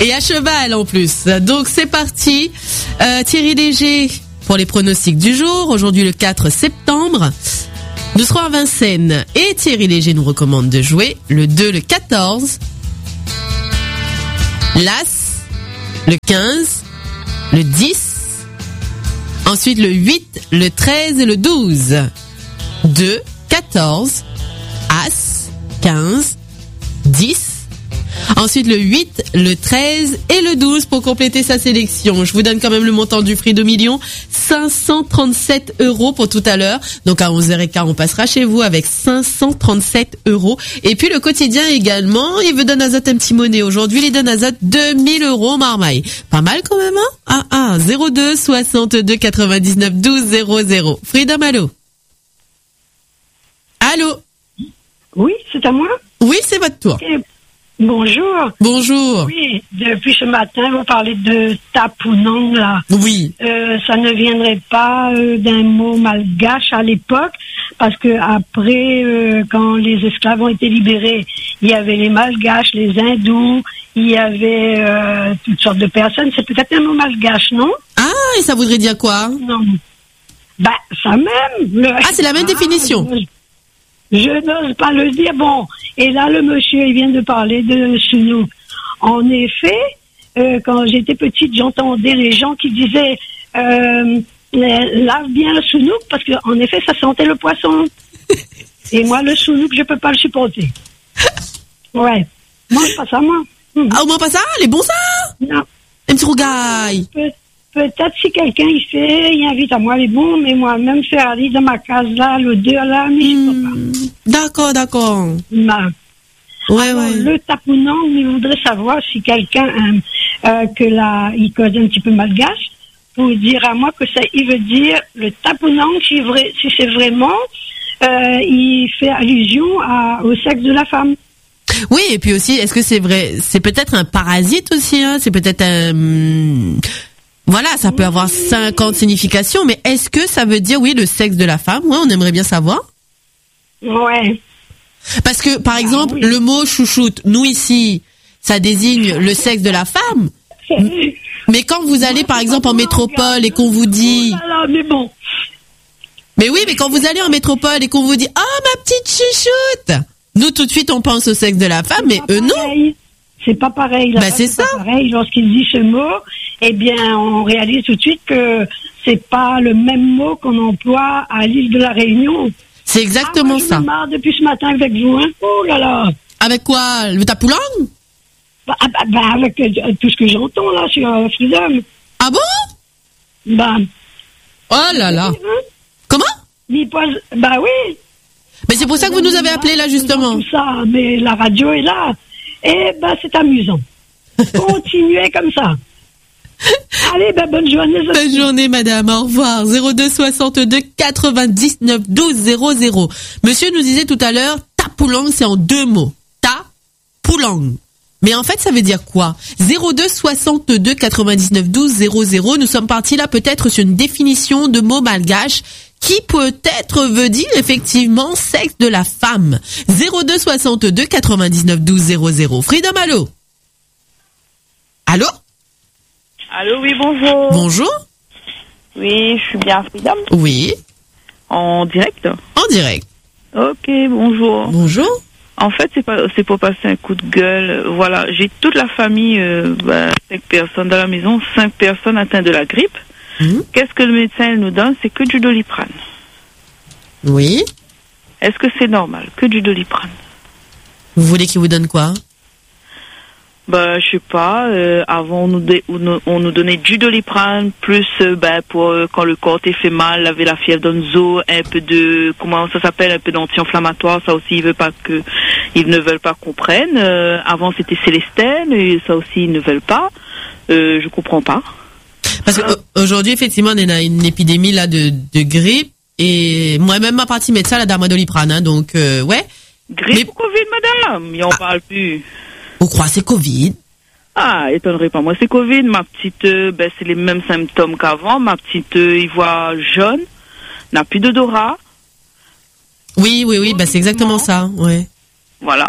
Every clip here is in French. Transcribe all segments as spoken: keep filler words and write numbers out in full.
Et à cheval en plus. Donc c'est parti. Euh, Thierry Léger pour les pronostics du jour. Aujourd'hui le quatre septembre. Nous serons à Vincennes et Thierry Léger nous recommande de jouer le deux, le quatorze, l'As, le quinze, le dix, ensuite le huit, le treize et le douze. deux, quatorze, As, quinze, dix, ensuite le huit, le treize et le douze pour compléter sa sélection. Je vous donne quand même le montant du prix de millions, cinq cent trente-sept euros pour tout à l'heure. Donc à onze heures quinze, on passera chez vous avec cinq cent trente-sept euros. Et puis le quotidien également, il veut donner Azote un petit monnaie. Aujourd'hui, il donne Azote deux mille euros Marmaille. Pas mal quand même, hein? Ah, ah, zéro deux, soixante-deux, quatre-vingt-dix-neuf, douze, zéro zéro. Freedom, allô? Allô? Oui, c'est à moi? Oui, c'est votre tour. Et bonjour. Bonjour. Oui, depuis ce matin, vous parlez de tapounong, là. Oui. Euh, ça ne viendrait pas euh, d'un mot malgache à l'époque, parce que après, euh, quand les esclaves ont été libérés, il y avait les malgaches, les hindous, il y avait euh, toutes sortes de personnes. C'est peut-être un mot malgache, non? Ah, et ça voudrait dire quoi? Non. Ben, ça même. Le... Ah, c'est la même ah, définition. Je... Je n'ose pas le dire. Bon, et là, le monsieur, il vient de parler de Sounouk. En effet, euh, quand j'étais petite, j'entendais les gens qui disaient euh, lave bien le Sounouk, parce qu'en effet, ça sentait le poisson. Et moi, le Sounouk, je peux pas le supporter. Ouais. Mange pas ça, moi. Mmh. Ah, on mange pas ça? Les bons ça? Non. Un petit rougaille. Peut- Peut-être si quelqu'un il fait, il invite à moi les bons, mais moi-même faire aller dans ma case là, le deux là, mais je peux pas. D'accord, d'accord. Non. Ouais, Alors, ouais. le tapounong, il voudrait savoir si quelqu'un euh, euh, que là, il cause un petit peu malgache, pour dire à moi que ça, il veut dire le tapounong, si, vrai, si c'est vraiment, euh, il fait allusion à, au sexe de la femme. Oui, et puis aussi, est-ce que c'est vrai, c'est peut-être un parasite aussi, hein, c'est peut-être un... Voilà, ça peut avoir cinquante significations, mais est-ce que ça veut dire, oui, le sexe de la femme? Ouais, on aimerait bien savoir. Ouais. Parce que, par Ah, exemple, oui. le mot chouchoute, nous ici, ça désigne le sexe de la femme. Mais quand vous allez, par exemple, en métropole et qu'on vous dit... Oh là là, mais bon. Mais oui, mais quand vous allez en métropole et qu'on vous dit « Oh, ma petite chouchoute !» Nous, tout de suite, on pense au sexe de la femme, mais eux, non. Pareil. C'est pas pareil. Là, Bah, c'est ça. Pas pareil. Lorsqu'il dit ce mot, eh bien, on réalise tout de suite que c'est pas le même mot qu'on emploie à l'île de la Réunion. C'est exactement ah, moi, ça. Je me marre depuis ce matin avec vous, hein. Oh là là. Avec quoi? Le tapoulang? Bah, bah, bah, avec euh, tout ce que j'entends là sur euh, Freedom. Ah bon? Bah. Oh là là. Hein? Comment? Mais pas, bah oui. Mais c'est pour ça que vous nous avez appelé là, justement. Tout ça, mais la radio est là. Eh ben, c'est amusant. Continuez comme ça. Allez, ben, bonne journée. Bonne journée, madame. Au revoir. zéro deux soixante-deux quatre-vingt-dix-neuf douze zéro zéro. Monsieur nous disait tout à l'heure, tapoulang, c'est en deux mots. Ta-poulang. Mais en fait, ça veut dire quoi? zéro deux soixante-deux quatre-vingt-dix-neuf douze zéro zéro. Nous sommes partis là peut-être sur une définition de mot malgache qui peut-être veut dire effectivement sexe de la femme. zéro deux soixante-deux quatre-vingt-dix-neuf douze zéro zéro. Freedom, allô? Allô? Allô, oui, bonjour. Bonjour. Oui, je suis bien Freedom. Oui. En direct? En direct. Ok, bonjour. Bonjour. En fait, c'est pas, c'est pour passer un coup de gueule. Voilà, j'ai toute la famille, euh, bah, cinq personnes dans la maison, cinq personnes atteintes de la grippe. Mmh. Qu'est-ce que le médecin nous donne? C'est que du Doliprane. Oui. Est-ce que c'est normal? Que du Doliprane. Vous voulez qu'il vous donne quoi? Bah, je sais pas. Euh, avant, on nous, dé- on, nous, on nous donnait du Doliprane, plus euh, bah, pour euh, quand le corps te fait mal, avait la fièvre d'Onzo, un peu de, comment ça s'appelle, un peu d'anti-inflammatoire. Ça aussi, ils veulent pas que, ils ne veulent pas qu'on prenne. Euh, avant, c'était Célestine, et ça aussi, ils ne veulent pas. Euh, je comprends pas. Parce qu'aujourd'hui, effectivement, on a une épidémie là de, de grippe, et moi-même, ma partie médecin, la dame Doliprane, hein, donc euh, ouais. Grippe Mais... ou Covid, madame? Et on ah. parle plus. Vous croyez c'est Covid? Ah, étonnerait pas. Moi, c'est Covid. Ma petite, euh, ben, c'est les mêmes symptômes qu'avant. Ma petite, euh, il voit jaune, n'a plus d'odorat. Oui, oui, oui, bah, c'est exactement ça, ouais. Voilà.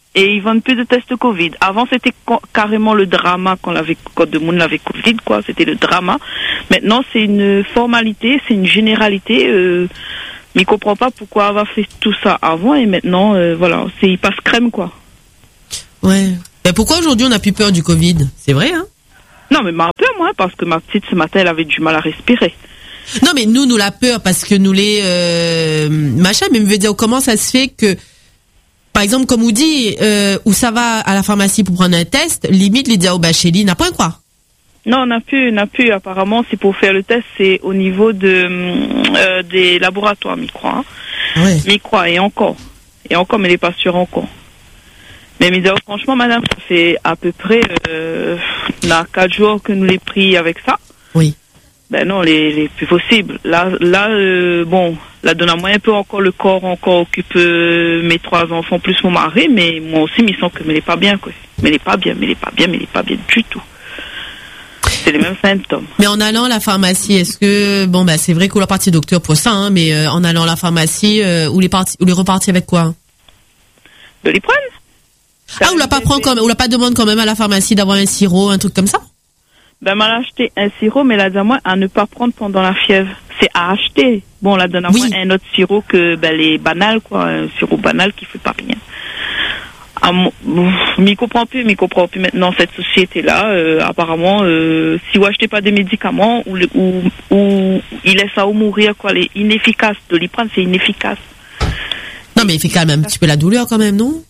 et ils vendent plus de tests Covid. Avant, c'était co- carrément le drama quand, l'avait, quand le monde l'avait Covid, quoi. C'était le drama. Maintenant, c'est une formalité, c'est une généralité. Euh, mais ils ne comprennent pas pourquoi avoir fait tout ça avant et maintenant, euh, voilà, c'est, ils passent crème, quoi. Ouais. Mais pourquoi aujourd'hui on n'a plus peur du Covid? C'est vrai, hein? Non, mais ma peur, moi, parce que ma petite, ce matin, elle avait du mal à respirer. Non, mais nous, nous la peur parce que nous les euh, machin. Mais je veux dire, comment ça se fait que, par exemple, comme on dit, euh, où ça va à la pharmacie pour prendre un test, limite, les dire, oh, bah, chez lui, n'a pas quoi. Non, on n'a plus, on n'a plus. Apparemment, c'est pour faire le test, c'est au niveau de euh, des laboratoires, m'y croit. Hein. Ouais. M'y croit, et encore. Et encore, mais elle n'est pas sûre encore. Mais me dire, franchement, madame, ça fait à peu près euh, là, quatre jours que nous les pris avec ça. Oui. Ben non, les, les plus possibles. Là, là euh, bon, là, donne à moi un peu encore le corps, encore occupe euh, mes trois enfants, plus mon mari, mais moi aussi, il me semble que mais elle n'est pas bien, quoi. Mais elle n'est pas bien, mais elle n'est pas bien, mais elle n'est pas bien du tout. C'est les mêmes symptômes. Mais en allant à la pharmacie, est-ce que, bon, bah, c'est vrai qu'on l'a parti docteur pour ça, hein, mais euh, en allant à la pharmacie, euh, ou les partis, ou les repartis avec quoi? De les prendre? Ah, ou l'a pas prend quand même, ou l'a pas demande quand même à la pharmacie d'avoir un sirop, un truc comme ça? Ben, m'a acheté un sirop, mais là, à moi, à ne pas prendre pendant la fièvre. C'est à acheter. Bon, là, donne à Oui. moi un autre sirop que, ben, les banals, quoi. Un sirop banal qui fait pas rien. Ah, m'y comprend plus, m'y comprend plus maintenant, cette société-là. Euh, apparemment, euh, si vous achetez pas des médicaments, ou, le, ou, ou, il laisse ça ou mourir, quoi. Les inefficaces. De l'y prendre, c'est inefficace. Non, mais il fait quand même un petit peu la douleur quand même, non?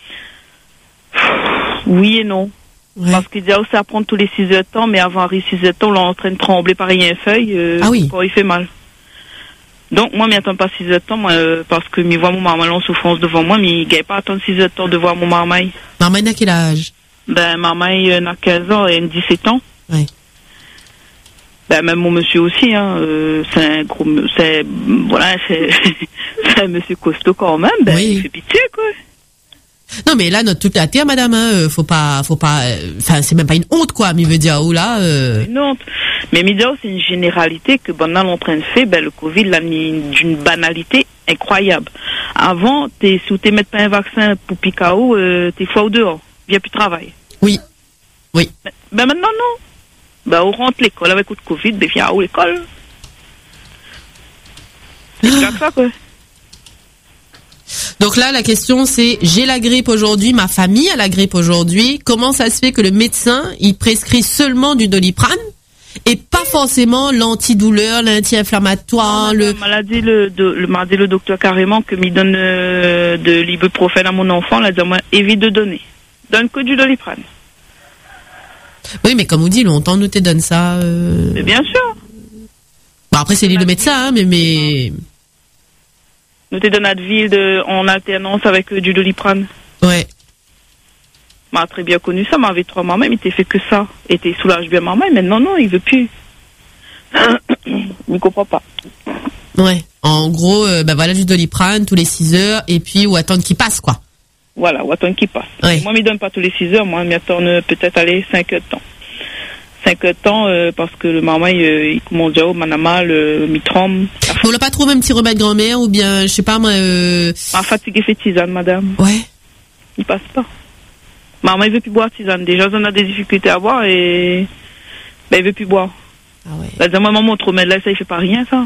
Oui et non. Ouais. Parce qu'il dit aussi à prendre tous les six heures de temps, mais avant arriver six heures de temps, on est en train de trembler par une feuille, euh, ah oui. quand il fait mal. Donc, moi, je m'attends pas six heures de temps, moi, euh, parce que je vois mon marmaille en souffrance devant moi, mais il ne gagne pas attendre six heures de temps de voir mon marmaille. Marmaille n'a quel âge? Ben, marmaille euh, n'a quinze ans et dix-sept ans. Ouais. Ben, même mon monsieur aussi, hein, euh, c'est un gros, c'est, voilà, c'est, c'est un monsieur costaud quand même, ben, Oui. il fait pitié, quoi. Non, mais là, notre toute la terre, madame, hein, faut pas, faut pas, enfin, c'est même pas une honte, quoi, mais veut dire, oh là, euh... Une honte. Mais Midio, c'est une généralité que Banal est en train de faire, ben, le Covid l'a mis d'une banalité incroyable. Avant, t'es, si tu ne mets pas un vaccin pour Picao, euh, t'es fois au dehors. Viens plus travailler. Oui. Oui. Ben, ben maintenant, non. Ben, on rentre l'école avec coup de Covid, ben, viens à où l'école? C'est comme ça, quoi. Donc là, la question c'est, j'ai la grippe aujourd'hui, ma famille a la grippe aujourd'hui. Comment ça se fait que le médecin, il prescrit seulement du Doliprane et pas forcément l'antidouleur, l'anti-inflammatoire, le... M'a dit le, de, le, m'a dit le docteur carrément que m'il donne euh, de l'ibuprofène à mon enfant. Là, dit moi, évite de donner. Donne que du Doliprane. Oui, mais comme on dit, longtemps nous te donne ça. Euh... Mais bien sûr. Bon, après c'est lui le médecin, hein, mais mais. Nous te donne Advil de, en alternance avec euh, du Doliprane. Ouais. M'a très bien connu ça, m'avait trois mamans, il t'est fait que ça. Et t'es soulage bien maman, mais non, non, il veut plus. Il ne comprend pas. Ouais. En gros, euh, bah voilà du Doliprane tous les six heures et puis ou attendre qu'il passe, quoi. Voilà, ou attendre qu'il passe. Ouais. Moi, il ne donne pas tous les six heures, moi, il m'attend peut-être aller cinq heures de temps. cinq heures de temps, euh, parce que le maman, il, il commence déjà au manama, le mitrom. On l'a pas trouvé un petit remède grand-mère ou bien, je sais pas moi. Euh... Ma fatigue fait tisane, madame. Ouais. Il passe pas. Maman, il veut plus boire tisane. Déjà, on a des difficultés à boire et ben, il veut plus boire. Ah ouais. Là, moi, maman, trop remède là, ça, il fait pas rien, ça.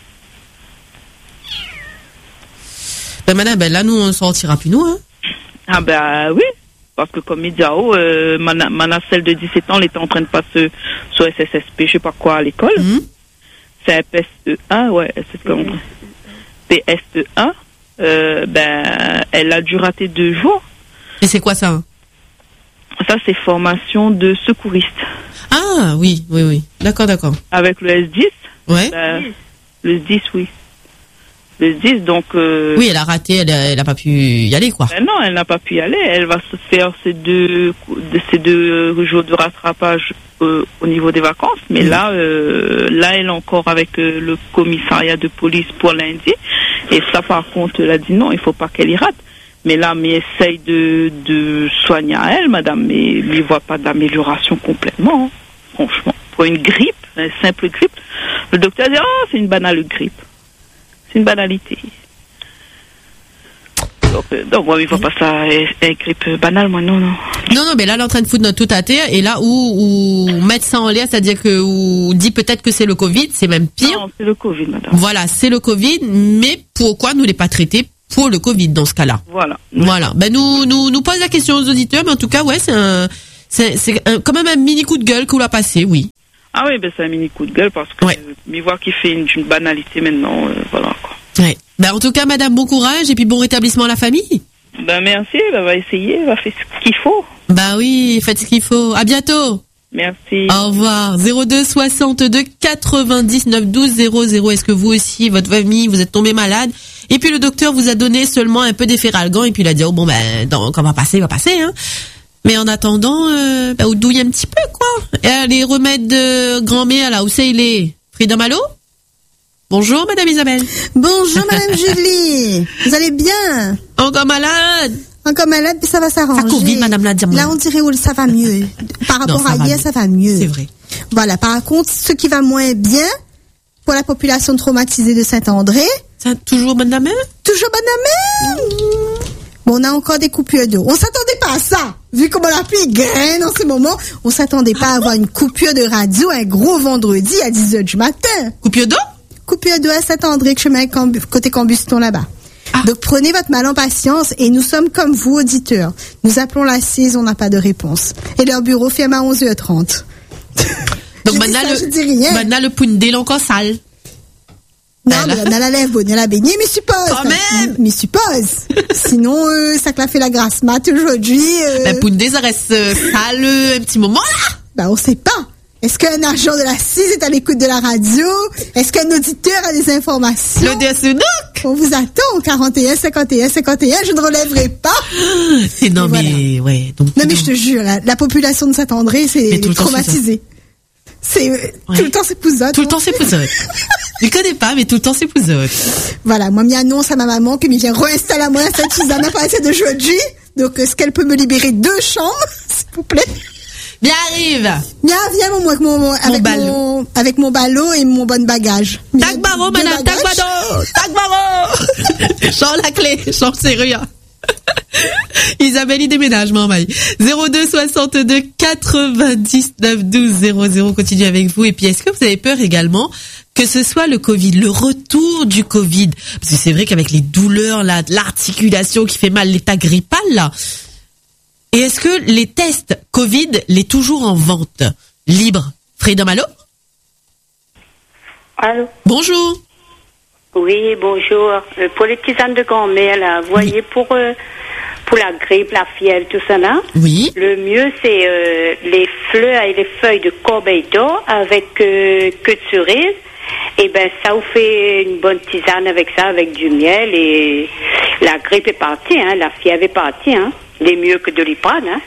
Ben madame, ben là, nous, on sortira plus, nous, hein. Ah ben oui. Parce que comme il dit, oh, euh, mana, mana, celle de dix-sept ans, elle était en train de passer sur S S S P, je sais pas quoi, à l'école. Mmh. C'est un P S E un, ouais, c'est comme P S E un. Euh, ben, elle a dû rater deux jours. Et c'est quoi ça? Ça, c'est formation de secouriste. Ah oui, oui, oui. D'accord, d'accord. Avec le S dix. Ouais. Ben, le S dix, oui. Le S dix, donc... Euh, oui, elle a raté, elle a, elle a pas pu y aller, quoi. Ben non, elle n'a pas pu y aller. Elle va se faire ces deux, ces deux jours de rattrapage euh, au niveau des vacances. Mais mmh. là, euh, là, elle est encore avec euh, le commissariat de police pour lundi. Et ça, par contre, elle a dit non, il faut pas qu'elle y rate. Mais là, mais essaye de, de soigner à elle, madame, mais ne voit pas d'amélioration complètement. Hein. Franchement, pour une grippe, une simple grippe, le docteur a dit, oh, c'est une banale grippe. C'est une banalité. Donc, euh, donc moi, il ne voit pas ça une grippe banale, moi, non, non. Non, non, mais là, elle est en train de foutre notre tout à terre, et là, où, où mettre ça en l'air, c'est-à-dire que, où dit peut-être que c'est le Covid, c'est même pire. Non, c'est le Covid, madame. Voilà, c'est le Covid, mais pourquoi nous ne l'avons pas traité pour le Covid dans ce cas-là? Voilà. Voilà. Ben, nous, nous, nous pose la question aux auditeurs, mais en tout cas, ouais, c'est un, c'est, c'est un, quand même un mini coup de gueule qu'on l'a passé, oui. Ah oui, ben c'est un mini coup de gueule parce que ouais. euh, mais voir qu'il fait une, une banalité maintenant, euh, voilà quoi. Ouais. Ben en tout cas, madame, bon courage et puis bon rétablissement à la famille. Ben merci, ben, va essayer, va faire ce qu'il faut. Ben oui, faites ce qu'il faut. À bientôt. Merci. Au revoir. zéro deux soixante-deux quatre-vingt-dix-neuf douze zéro zéro. Est-ce que vous aussi, votre famille, vous êtes tombé malade? Et puis le docteur vous a donné seulement un peu d'efferalgan et puis il a dit oh bon ben donc on va passer, va passer hein. Mais en attendant, euh, bah, vous douillez un petit peu, quoi. Et les remèdes de grand-mère, là, où c'est il est? Frida Malo? Bonjour, madame Isabelle. Bonjour, madame Julie. Vous allez bien? Encore malade? Encore malade, puis ça va s'arranger. Ça Covid, madame la diamant. Là, on dirait où ça va mieux. Par rapport non, à hier, ça va mieux. C'est vrai. Voilà. Par contre, ce qui va moins bien, pour la population traumatisée de Saint-André. C'est toujours bonne dame? Toujours bonne dame? Bon, on a encore des coupures d'eau. On s'attendait pas à ça. Vu comment la pluie graine en ce moment, on s'attendait pas à avoir une coupure de radio un gros vendredi à dix heures du matin. Coupure d'eau? Coupure d'eau à Saint-André, chemin Camb- côté Combuston là-bas. Ah. Donc prenez votre mal en patience et nous sommes comme vous, auditeurs. Nous appelons la C I S, on n'a pas de réponse. Et leur bureau ferme à onze heures trente. Donc maintenant le, maintenant le poundé encore sale. Non, mais on a la lèvre bonne, on a la baignée, mais suppose. Quand même. Mais suppose. Sinon, euh, ça te l'a fait la grasse mat aujourd'hui. Euh... Ben, poundé, ça reste euh, sale un petit moment, là. Ben, on sait pas. Est-ce qu'un agent de la C I S est à l'écoute de la radio? Est-ce qu'un auditeur a des informations? Le D S E donc. On vous attend au quarante et un cinquante et un cinquante et un, je ne relèverai pas. C'est non, mais, mais ouais. Donc, non, mais je te jure, la, la population de Saint-André, c'est traumatisée. C'est, ouais. Tout le temps, c'est pouzotte. Tout le temps, c'est pouzotte. Je ne connais pas, mais tout le temps, c'est pouzotte. Voilà, moi, m'y annonce à ma maman que m'y vient réinstaller à moi cette Suzanne à partir de jeudi. Donc, est-ce qu'elle peut me libérer deux chambres, s'il vous plaît? Bien arrive. Bien, viens, mon, avec mon, avec mon, mon, avec mon ballot et mon bon bagage. Tac baro, madame, tac baro, tac baro. Change la clé, change serrure. Isabelle, il déménage, maman. zéro deux soixante-deux quatre-vingt-dix-neuf douze zéro zéro. Continue avec vous. Et puis, est-ce que vous avez peur également que ce soit le Covid, le retour du Covid? Parce que c'est vrai qu'avec les douleurs, là, l'articulation qui fait mal, l'état grippal, là. Et est-ce que les tests Covid, les toujours en vente libre? Frida Malo? Allô? Bonjour. Oui, bonjour. Euh, pour les tisanes de grand-mère, là, vous voyez, oui. pour, euh, pour la grippe, la fièvre, tout ça, là. Oui. Le mieux, c'est euh, les fleurs et les feuilles de corbeille d'or avec euh, queue de cerise. Et ben, ça vous fait une bonne tisane avec ça, avec du miel. Et la grippe est partie, hein. La fièvre est partie, hein. Il est mieux que de l'iprane, hein.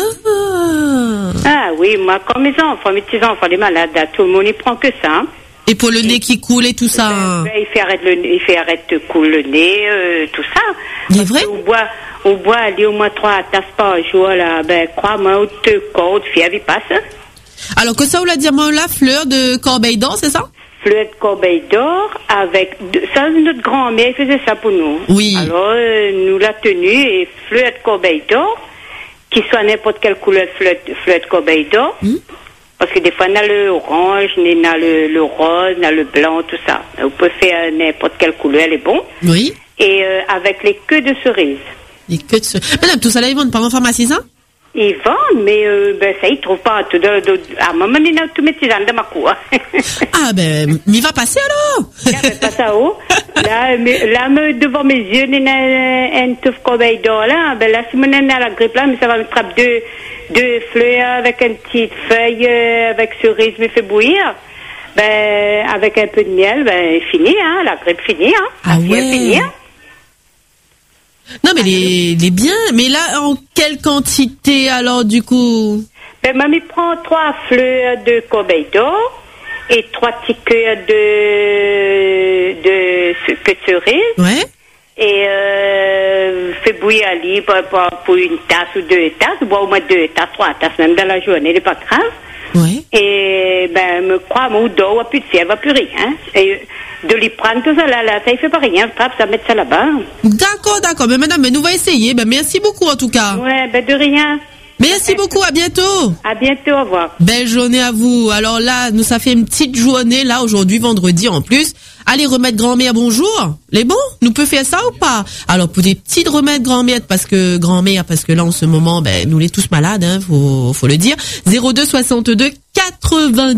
Ah. Ah oui, moi, comme mes enfants, mes petits-enfants, les malades, là, tout le monde n'y prend que ça, hein. Et pour le et nez qui coule et tout ça. Ben, ben, il fait arrêter le, il fait arrêter de couler le nez, euh, tout ça. Il est vrai? On boit, on boit aller au moins trois tasses par jour, là. Ben, crois-moi, deux cordes, fièvre, il passe. Hein? Alors que ça, on l'a dit, moi, la fleur de corbeille d'or, c'est ça? Fleur de corbeille d'or avec, ça, notre grand-mère faisait ça pour nous. Oui. Alors, euh, nous l'a tenu et fleur de corbeille d'or, qui soit n'importe quelle couleur de fleur, fleur de corbeille d'or. Mmh. Parce que des fois, on a le orange, on a le, le rose, on a le blanc, tout ça. Vous pouvez faire n'importe quelle couleur, elle est bon. Oui. Et euh, avec les queues de cerise. Les queues de cerise. Madame, tout ça là, ils vendent pas en pharmacie, ça? Ils vendent, mais euh, ben, ça, ils trouvent pas tout. De, de, à maman, il y a tous mes tisanes dans ma cour. Ah, ben, il va passer alors? Là, ben, passe à haut. Là, mais, là, me, devant mes yeux, il y a un touffe corbeille d'or, là. Ben, là, si mon est à la grippe, là, mais ça va me trapper deux. Deux fleurs avec une petite feuille, euh, avec cerise, me fait bouillir. Ben, avec un peu de miel, ben, fini, hein, la grippe finie, hein. Ah ouais. Finie, hein. Non, mais les, les biens, mais là, en quelle quantité, alors, du coup? Ben, mamie prend trois fleurs de corbeille d'or et trois petites queues de, de, de cerise. Ouais. Et euh, fait bouillir à lit pour, pour, pour une tasse ou deux tasses, boire au moins deux tasses, trois tasses, même dans la journée, n'est pas grave. Ouais. Et ben, me crois, mon dos, plus de fièvre, plus rien. Hein. Et de Liprane, tout ça, là, là, ça, il fait pas rien, frappe, ça, mettre ça là-bas. D'accord, d'accord. Mais madame, mais nous va essayer. Ben, merci beaucoup, en tout cas. Ouais, ben, de rien. Merci beaucoup, à bientôt. À bientôt, au revoir. Belle journée à vous. Alors là, nous, ça fait une petite journée, là, aujourd'hui, vendredi, en plus. Allez, remède grand-mère, bonjour. Les bons, nous peut faire ça ou pas? Alors, pour des petites remèdes grand-mère, parce que, grand-mère, parce que là, en ce moment, ben, nous, les tous malades, hein, faut, faut le dire. zéro deux soixante-deux quatre-vingt